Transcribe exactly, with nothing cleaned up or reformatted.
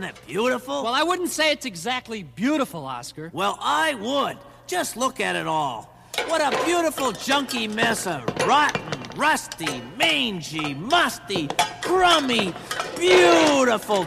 Isn't it beautiful? Well, I wouldn't say it's exactly beautiful, Oscar. Well, I would. Just look at it all. What a beautiful junky mess of rotten, rusty, mangy, musty, crummy, beautiful